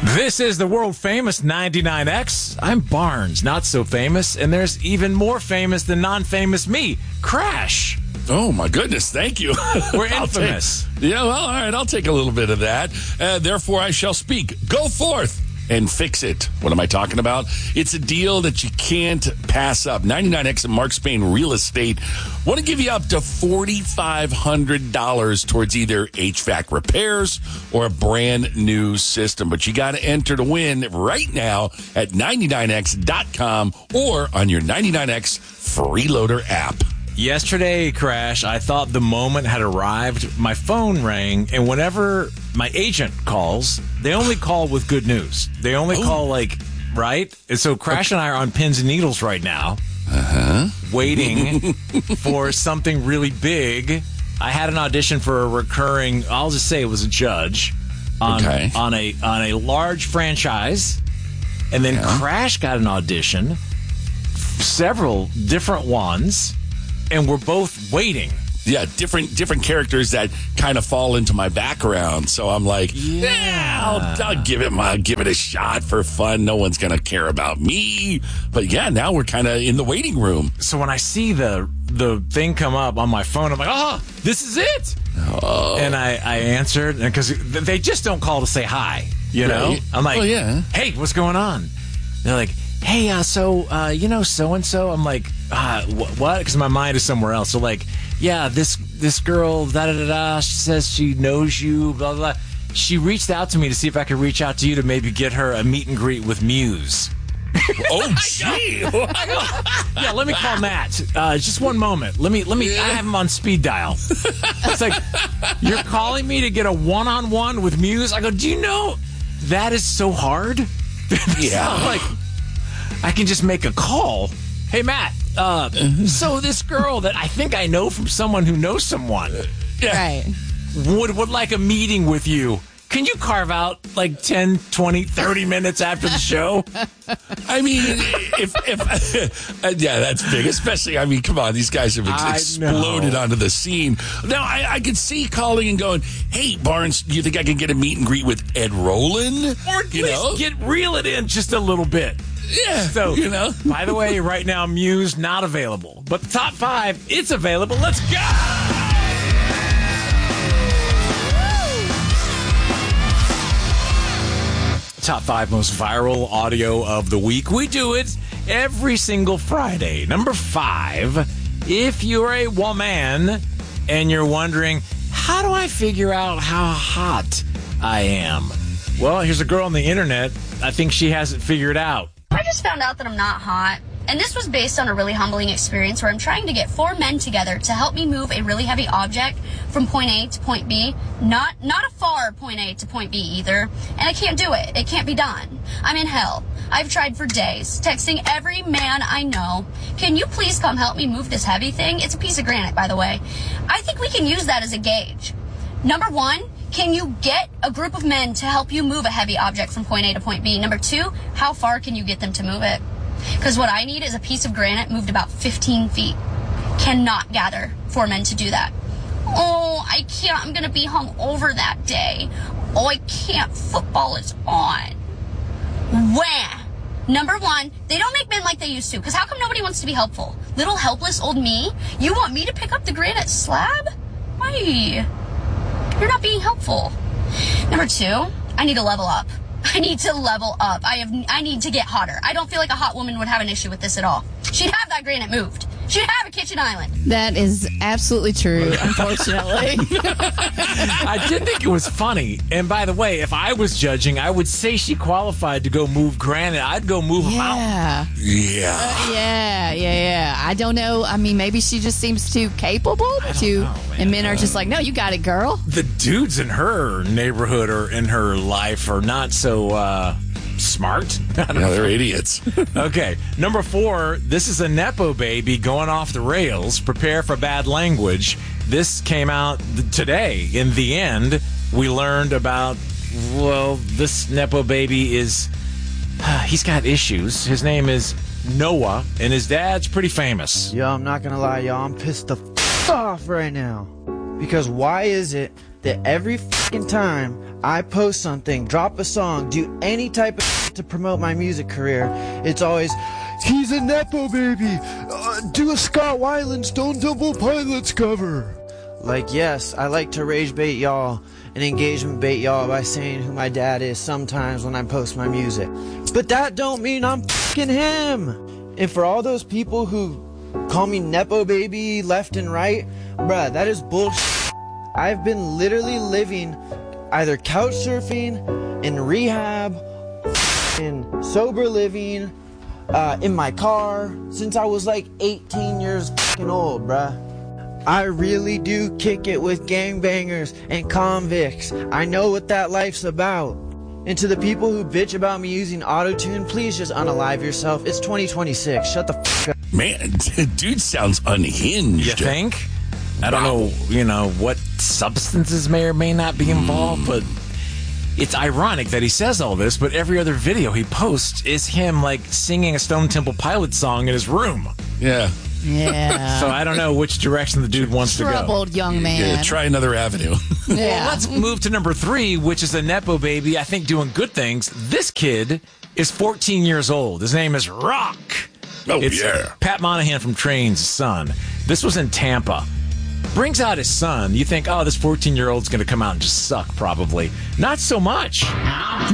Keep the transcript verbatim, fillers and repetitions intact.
This is the world famous ninety-nine X. I'm Barnes, not so famous, and there's even more famous than non-famous me, Crash. Oh, my goodness. Thank you. We're infamous. Take, yeah, well, all right. I'll take a little bit of that. Uh, therefore, I shall speak. Go forth and fix it. What am I talking about? It's a deal that you can't pass up. ninety-nine X and Mark Spain Real Estate want to give you up to four thousand five hundred dollars towards either H V A C repairs or a brand new system. But you got to enter to win right now at ninety-nine X dot com or on your ninety-nine X Freeloader app. Yesterday, Crash, I thought the moment had arrived. My phone rang, and whenever my agent calls, they only call with good news. They only oh. call, like, right? And so Crash and I are on pins and needles right now, uh-huh. waiting for something really big. I had an audition for a recurring, I'll just say it was a judge, on, okay. on, a, on a large franchise. And then yeah. Crash got an audition, several different ones. And we're both waiting. Yeah, different different characters that kind of fall into my background. So I'm like, yeah, yeah I'll, I'll give it my give it a shot for fun. No one's gonna care about me. But yeah, now we're kind of in the waiting room. So when I see the the thing come up on my phone, I'm like, oh, this is it. Oh. And I, I answered because they just don't call to say hi. You know, right. I'm like, oh, yeah. Hey, what's going on? They're like, hey, uh, so, uh, you know, so-and-so? I'm like, uh, wh- what? Because my mind is somewhere else. So, like, yeah, this this girl, da-da-da-da, she says she knows you, blah, blah, blah. She reached out to me to see if I could reach out to you to maybe get her a meet and greet with Muse. Oh, gee. Yeah, let me call Matt. Uh, just one moment. Let me, let me, I have him on speed dial. It's like, you're calling me to get a one-on-one with Muse? I go, do you know that is so hard? Yeah. So, like, I can just make a call. Hey, Matt, uh, so this girl that I think I know from someone who knows someone yeah. right. would, would like a meeting with you. Can you carve out like ten, twenty, thirty minutes after the show? I mean, if, if uh, yeah, that's big. Especially, I mean, come on, these guys have ex- exploded onto the scene. Now, I, I could see calling and going, hey, Barnes, do you think I can get a meet and greet with Ed Roland? Or at you least know? get reel it in just a little bit. Yeah, so, you know. By the way, right now, Muse not available. But the top five, it's available. Let's go! Top five most viral audio of the week. We do it every single Friday. Number five, if you're a woman and you're wondering, how do I figure out how hot I am? Well, here's a girl on the internet. I think she has it figured out. I just found out that I'm not hot. And this was based on a really humbling experience where I'm trying to get four men together to help me move a really heavy object from point A to point B. Not not a far point A to point B either. And I can't do it. It can't be done. I'm in hell. I've tried for days, texting every man I know. Can you please come help me move this heavy thing? It's a piece of granite, by the way. I think we can use that as a gauge. Number one, can you get a group of men to help you move a heavy object from point A to point B? Number two, how far can you get them to move it? Because what I need is a piece of granite moved about fifteen feet. Cannot gather four men to do that. Oh, I can't. I'm going to be hung over that day. Oh, I can't. Football is on. Wah! Number one, they don't make men like they used to. Because how come nobody wants to be helpful? Little helpless old me? You want me to pick up the granite slab? Why? You're not being helpful. Number two, I need to level up. I need to level up. I have. I need to get hotter. I don't feel like a hot woman would have an issue with this at all. She'd have that granite moved. She'd have a kitchen island. That is absolutely true, unfortunately. I did think it was funny. And by the way, if I was judging, I would say she qualified to go move granite. I'd go move yeah. a mountain. Yeah. Uh, yeah, yeah, yeah. I don't know. I mean, maybe she just seems too capable to, know, and men are just like, no, you got it, girl. The dudes in her neighborhood or in her life are not so uh, smart. Yeah, they're idiots. Okay, number four, this is a Nepo baby going off the rails. Prepare for bad language. This came out th- today. In the end, we learned about, well, this Nepo baby is, uh, he's got issues. His name is Noah, and his dad's pretty famous. Yo, I'm not gonna lie, y'all. I'm pissed the f- off right now. Because why is it that every fucking time I post something, drop a song, do any type of shit to promote my music career, it's always, he's a Nepo baby. Uh, do a Scott Weiland Stone Temple Pilots cover. Like, yes, I like to rage bait y'all and engagement bait y'all by saying who my dad is sometimes when I post my music. But that don't mean I'm fucking him. And for all those people who call me Nepo baby left and right, bruh, that is bullshit. I've been literally living either couch surfing, in rehab, in sober living, uh, in my car, since I was like eighteen years fucking old, bruh. I really do kick it with gangbangers and convicts. I know what that life's about. And to the people who bitch about me using autotune, please just unalive yourself. It's twenty twenty-six. Shut the fuck up. Man, dude sounds unhinged. You think? I don't know, you know, what substances may or may not be involved, mm. but it's ironic that he says all this, but every other video he posts is him, like, singing a Stone Temple Pilots song in his room. Yeah. Yeah. So I don't know which direction the dude wants Troubled to go. Troubled young man. Yeah, try another avenue. Yeah. Well, let's move to number three, which is a Nepo baby, I think, doing good things. This kid is fourteen years old. His name is Rock. Oh, it's yeah. Pat Monahan from Train's son. This was in Tampa. Brings out his son. You think, oh, this fourteen-year-old's going to come out and just suck, probably. Not so much.